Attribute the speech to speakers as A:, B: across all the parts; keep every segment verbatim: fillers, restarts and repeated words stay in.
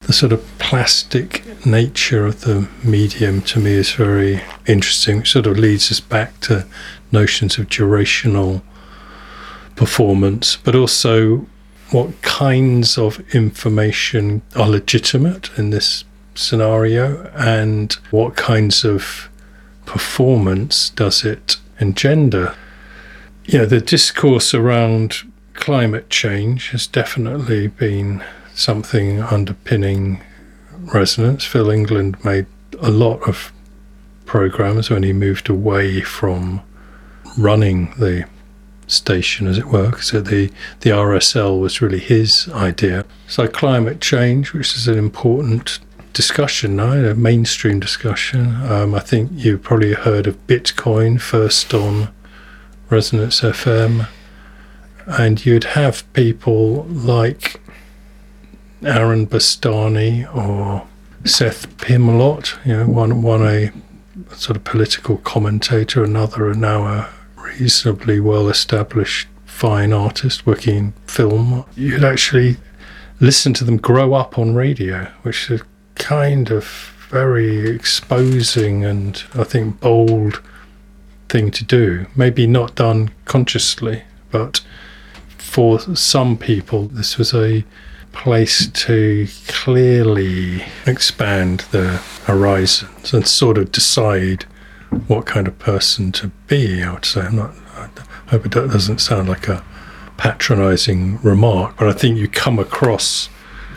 A: the sort of plastic nature of the medium to me is very interesting. It sort of leads us back to notions of durational performance, but also what kinds of information are legitimate in this scenario and what kinds of performance does it engender. Yeah, the discourse around climate change has definitely been something underpinning Resonance. Phil England made a lot of programmes when he moved away from running the station, as it were, because the, the R S L was really his idea. So climate change, which is an important discussion now, a mainstream discussion. Um, I think you've probably heard of Bitcoin first on Resonance F M, and you'd have people like Aaron Bastani or Seth Pimlott, you know, one one a sort of political commentator, another now a reasonably well-established fine artist working in film. You'd actually listen to them grow up on radio, which is kind of very exposing and I think bold thing to do. Maybe not done consciously, but for some people this was a place to clearly expand their horizons and sort of decide what kind of person to be, I would say. I'm not, I hope it doesn't sound like a patronising remark, but I think you come across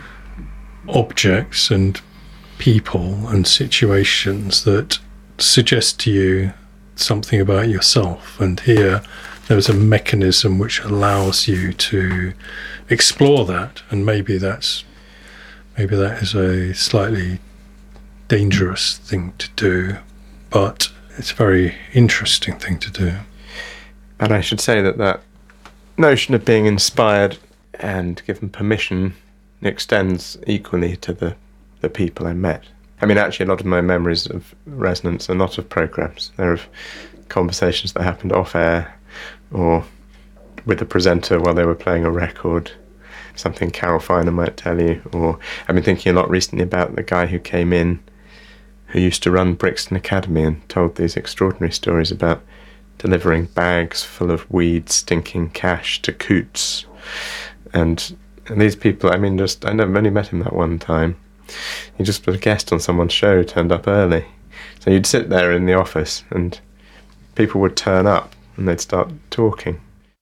A: objects and people and situations that suggest to you something about yourself, and here there's a mechanism which allows you to explore that, and maybe that's maybe that is a slightly dangerous thing to do, but it's a very interesting thing to do.
B: And I should say that that notion of being inspired and given permission extends equally to the, the people I met. I mean, actually, a lot of my memories of Resonance are not of programmes. They're of conversations that happened off-air or with the presenter while they were playing a record, something Carol Finer might tell you. Or I've been thinking a lot recently about the guy who came in who used to run Brixton Academy and told these extraordinary stories about delivering bags full of weed, stinking cash to Coots. And, and these people, I mean, just I never only met him that one time. He just was a guest on someone's show, turned up early. So you'd sit there in the office and people would turn up and they'd start talking.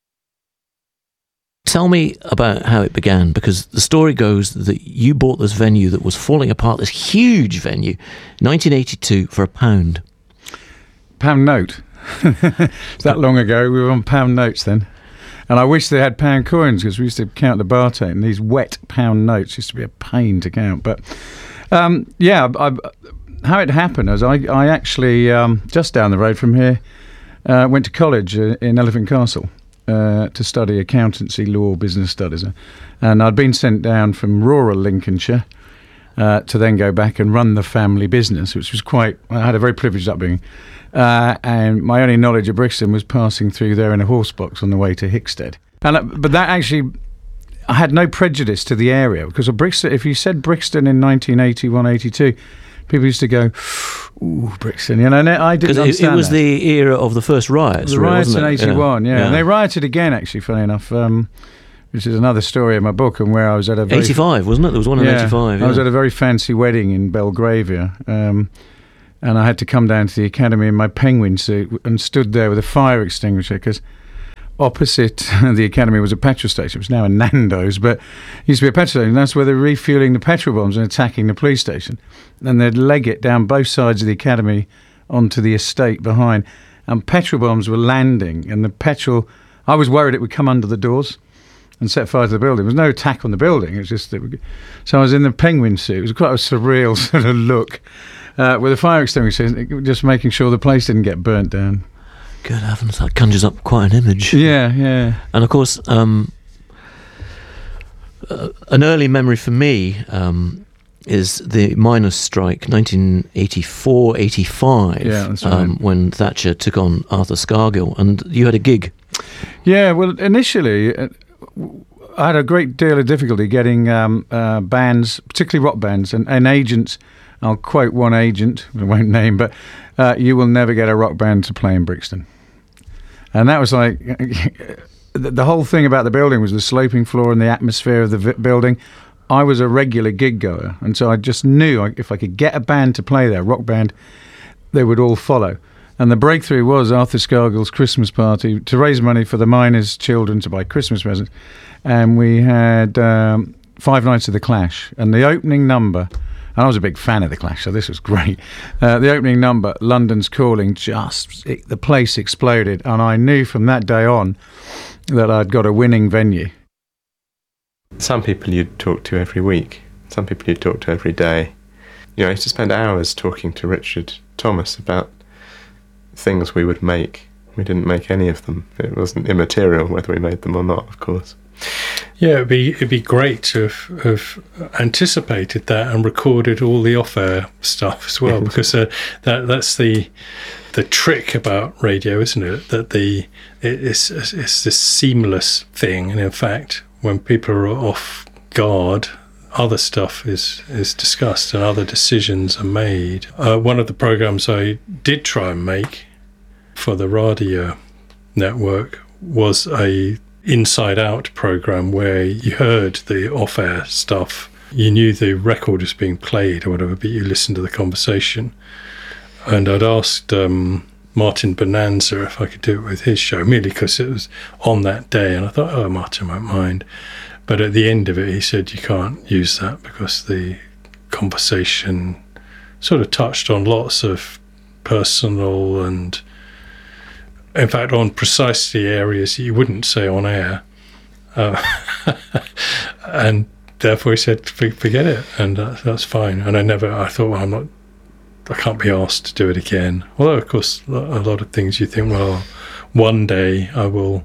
C: Tell me about how it began, because the story goes that you bought this venue that was falling apart, this huge venue, nineteen eighty-two, for a pound.
D: Pound note. It's that long ago, we were on pound notes then. And I wish they had pound coins, because we used to count the bar tape, and these wet pound notes used to be a pain to count. But um, yeah, I, how it happened is I, I actually, um, just down the road from here, uh, went to college uh, in Elephant Castle. Uh, to study accountancy, law, business studies. And I'd been sent down from rural Lincolnshire uh, to then go back and run the family business, which was quite, I had a very privileged upbringing. Uh, and my only knowledge of Brixton was passing through there in a horse box on the way to Hickstead. And, uh, but that actually, I had no prejudice to the area, because of Brixton, if you said Brixton in nineteen eighty-one, eighty-two, people used to go, ooh, Brixton, you know, and I didn't understand
C: it, it was
D: that.
C: the era of the first riots.
D: The
C: really,
D: riots in
C: wasn't it?
D: eighty-one, yeah.
C: Yeah.
D: And they rioted again, actually, funny enough, um, which is another story in my book, and where I was at a very...
C: eighty-five, wasn't it? There was one in
D: yeah,
C: eighty-five. Yeah.
D: I was at a very fancy wedding in Belgravia, um, and I had to come down to the academy in my penguin suit and stood there with a fire extinguisher, because opposite the academy was a petrol station. It was now a Nando's, but it used to be a petrol station. And that's where they were refuelling the petrol bombs and attacking the police station. And they'd leg it down both sides of the academy onto the estate behind. And petrol bombs were landing. And the petrol, I was worried it would come under the doors and set fire to the building. There was no attack on the building. It was just, it would, so I was in the penguin suit. It was quite a surreal sort of look uh, with a fire extinguisher, just making sure the place didn't get burnt down.
C: Good heavens, that conjures up quite an image.
D: Yeah, yeah.
C: And of course, um, uh, an early memory for me um, is the miners' strike, nineteen eighty-four eighty-five,
D: yeah, that's right.
C: um, when Thatcher took on Arthur Scargill, and you had a gig.
D: Yeah, well, initially, uh, I had a great deal of difficulty getting um, uh, bands, particularly rock bands, and, and agents. I'll quote one agent, I won't name, but uh, you will never get a rock band to play in Brixton. And that was like, the, the whole thing about the building was the sloping floor and the atmosphere of the vi- building. I was a regular gig goer, and so I just knew I, if I could get a band to play there, rock band, they would all follow. And the breakthrough was Arthur Scargill's Christmas party to raise money for the miners' children to buy Christmas presents. And we had um, five nights of The Clash. And the opening number, and I was a big fan of The Clash, so this was great. Uh, the opening number, London's Calling, just, it, the place exploded. And I knew from that day on that I'd got a winning venue.
B: Some people you'd talk to every week. Some people you'd talk to every day. You know, I used to spend hours talking to Richard Thomas about things we would make. We didn't make any of them. It wasn't immaterial whether we made them or not, of course.
A: Yeah, it'd be it'd be great to have, have anticipated that and recorded all the off-air stuff as well, because uh, that that's the the trick about radio, isn't it? That the it, it's it's this seamless thing, and in fact, when people are off guard, other stuff is is discussed and other decisions are made. Uh, one of the programs I did try and make for the Radio Network was a Inside Out program where you heard the off-air stuff. You knew the record was being played or whatever, but you listened to the conversation. And I'd asked um, Martin Bonanza if I could do it with his show, merely because it was on that day. And I thought, oh, Martin won't mind. But at the end of it, he said, you can't use that because the conversation sort of touched on lots of personal and, in fact, on precisely areas you wouldn't say on air. Uh, and therefore he said, forget it. And that, that's fine. And I never, I thought, well, I'm not, I can't be asked to do it again. Although, of course, a lot of things you think, well, one day I will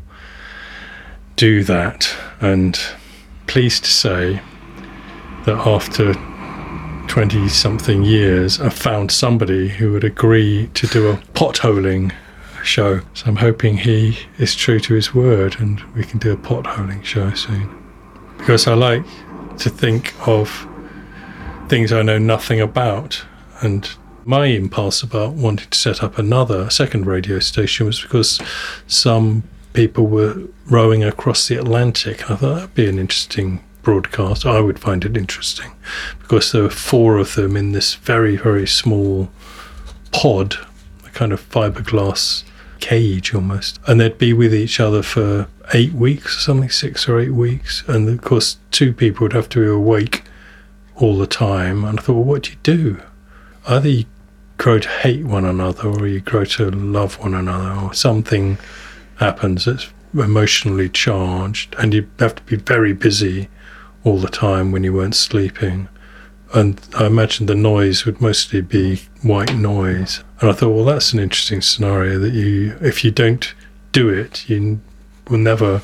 A: do that. And pleased to say that after twenty-something years, I've found somebody who would agree to do a potholing show. So I'm hoping he is true to his word and we can do a potholing show soon. Because I like to think of things I know nothing about. And my impulse about wanting to set up another, a second radio station was because some people were rowing across the Atlantic. And I thought that'd be an interesting broadcast. I would find it interesting because there were four of them in this very, very small pod, a kind of fiberglass cage almost, and they'd be with each other for eight weeks or something, six or eight weeks, and of course two people would have to be awake all the time. And I thought, well, what do you do? Either you grow to hate one another or you grow to love one another, or something happens that's emotionally charged, and you have to be very busy all the time when you weren't sleeping. And I imagine the noise would mostly be white noise. And I thought, well, that's an interesting scenario, that you, if you don't do it, you will never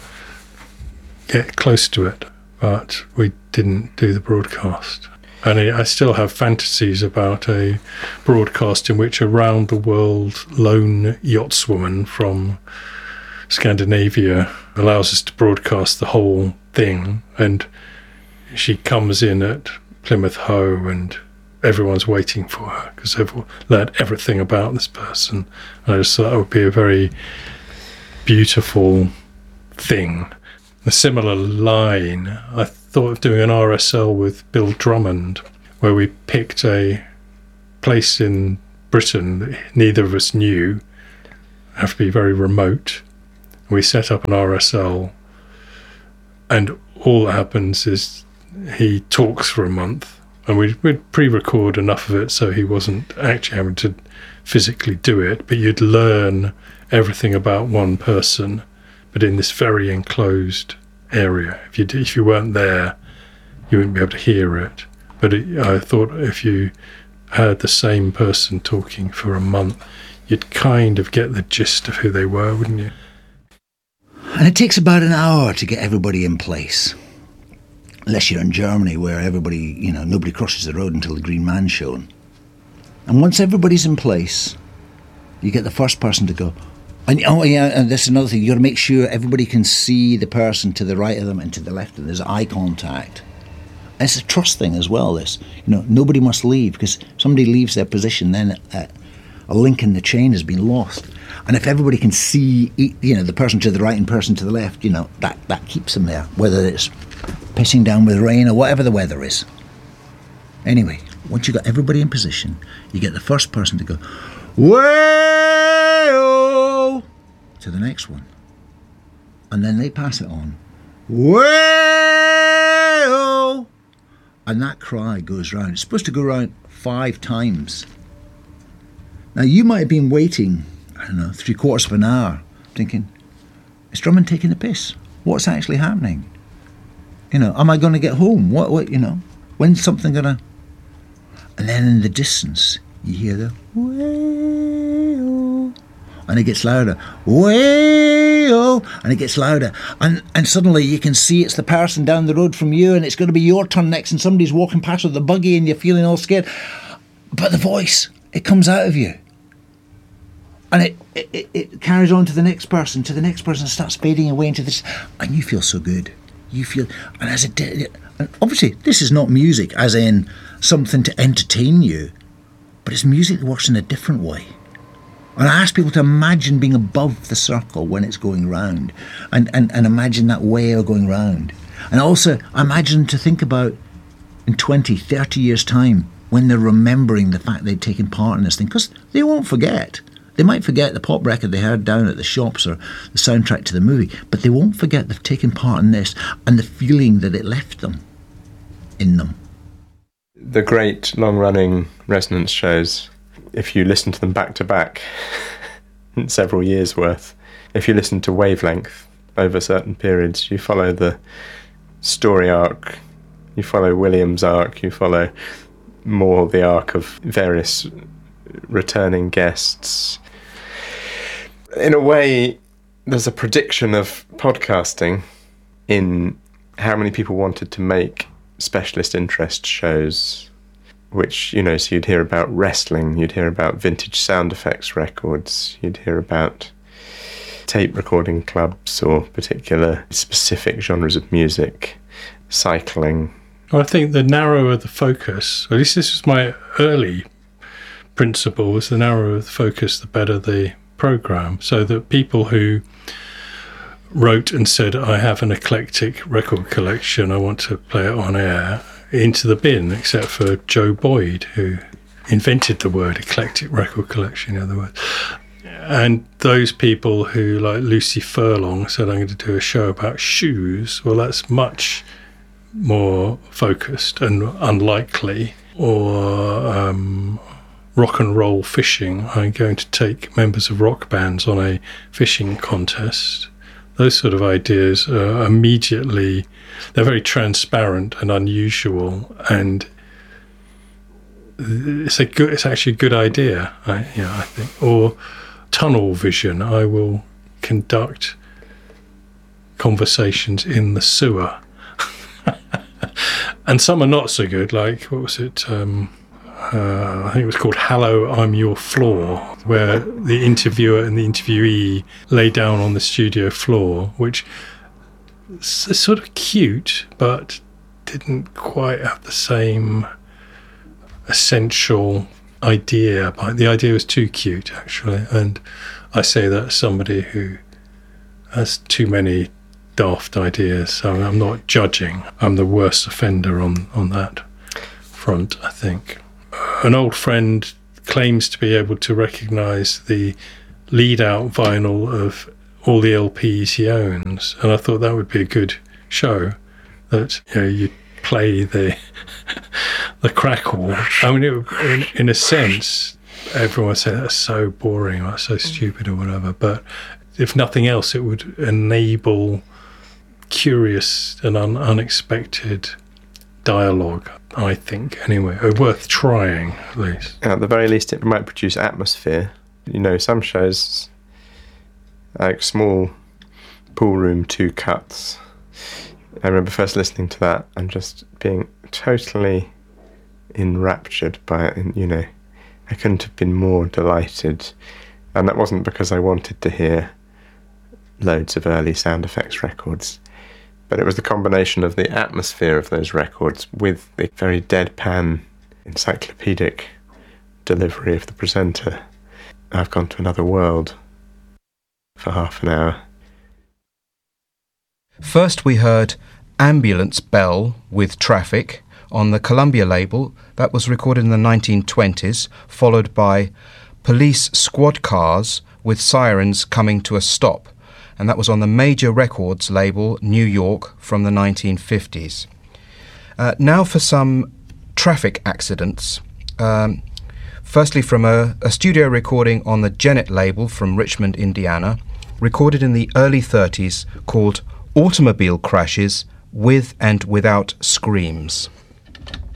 A: get close to it. But we didn't do the broadcast. And I still have fantasies about a broadcast in which a round-the-world lone yachtswoman from Scandinavia allows us to broadcast the whole thing. And she comes in at Plymouth Hoe and everyone's waiting for her because they've learned everything about this person. And I just thought that would be a very beautiful thing. A similar line, I thought of doing an R S L with Bill Drummond, where we picked a place in Britain that neither of us knew, have to be very remote. We set up an R S L, and all that happens is he talks for a month, and we'd, we'd pre-record enough of it so he wasn't actually having to physically do it, but you'd learn everything about one person, but in this very enclosed area. If you if you weren't there, you wouldn't be able to hear it. But it, I thought if you had the same person talking for a month, you'd kind of get the gist of who they were, wouldn't you?
E: And it takes about an hour to get everybody in place. Unless you're in Germany, where everybody, you know, nobody crosses the road until the Green Man's shown. And once everybody's in place, you get the first person to go, And oh yeah, and this is another thing. You got to make sure everybody can see the person to the right of them and to the left of them. There's eye contact. And it's a trust thing as well. This, you know, nobody must leave, because if somebody leaves their position, then uh, a link in the chain has been lost. And if everybody can see, you know, the person to the right and person to the left, you know, that that keeps them there, whether it's pissing down with rain or whatever the weather is. Anyway, once you've got everybody in position, you get the first person to go, way-oh, to the next one. And then they pass it on. Way-oh. And that cry goes round. It's supposed to go round five times. Now, you might have been waiting, I don't know, three quarters of an hour, thinking, is Drummond taking the piss? What's actually happening? You know, am I going to get home? What, what, you know, when's something going to... And then in the distance, you hear the way-oh, and it gets louder, way-oh, and it gets louder, and and suddenly you can see it's the person down the road from you, and it's going to be your turn next, and somebody's walking past with the buggy, and you're feeling all scared, but the voice, it comes out of you, and it it, it carries on to the next person, to the next person, and starts fading away into this, and you feel so good, you feel, and as it did, and obviously this is not music, as in something to entertain you, but it's music that works in a different way. And I ask people to imagine being above the circle when it's going round, and, and, and imagine that whale going round. And also imagine to think about in twenty, thirty years' time when they're remembering the fact they'd taken part in this thing, because they won't forget. They might forget the pop record they heard down at the shops or the soundtrack to the movie, but they won't forget they've taken part in this and the feeling that it left them, in them.
B: The great long-running Resonance shows, if you listen to them back to back, several years worth, if you listen to Wavelength over certain periods, you follow the story arc, you follow William's arc, you follow more the arc of various returning guests. In a way, there's a prediction of podcasting in how many people wanted to make specialist interest shows, which, you know, so you'd hear about wrestling, you'd hear about vintage sound effects records, you'd hear about tape recording clubs or particular specific genres of music, cycling.
A: Well, I think the narrower the focus, at least this was my early principle, was the narrower the focus, the better the program, so that people who wrote and said, I have an eclectic record collection, I want to play it on air, into the bin, except for Joe Boyd, who invented the word eclectic record collection, in other words. And those people who, like Lucy Furlong, said, I'm going to do a show about shoes, well, that's much more focused and unlikely. Or um, rock and roll fishing, I'm going to take members of rock bands on a fishing contest. Those sort of ideas are immediately, they're very transparent and unusual, and it's a good, it's actually a good idea, I, you know, I think. Or tunnel vision, I will conduct conversations in the sewer. And some are not so good, like, what was it, um, Uh, I think it was called Hello, I'm Your Floor, where the interviewer and the interviewee lay down on the studio floor, which is sort of cute, but didn't quite have the same essential idea. The idea was too cute, actually, and I say that as somebody who has too many daft ideas, so I'm not judging. I'm the worst offender on, on that front, I think. An old friend claims to be able to recognise the lead-out vinyl of all the L Ps he owns, and I thought that would be a good show. That, you know, you play the the crackle. I mean, it, in, in a sense, everyone would say that's so boring, or that's so stupid, or whatever. But if nothing else, it would enable curious and un- unexpected dialogue, I think, anyway, or worth trying, at least.
B: At the very least, it might produce atmosphere. You know, some shows, like small pool room two cuts, I remember first listening to that and just being totally enraptured by it, and, you know, I couldn't have been more delighted And that wasn't because I wanted to hear loads of early sound effects records, but it was the combination of the atmosphere of those records with the very deadpan, encyclopedic delivery of the presenter. I've gone to another world for half an hour.
F: First we heard Ambulance Bell with Traffic on the Columbia label. That was recorded in the nineteen twenties, followed by Police Squad Cars with Sirens Coming to a Stop, and that was on the Major Records label, New York, from the nineteen fifties. Uh, now for some traffic accidents. Um, firstly from a, a studio recording on the Gennett label from Richmond, Indiana, recorded in the early thirties, called Automobile Crashes with and Without Screams.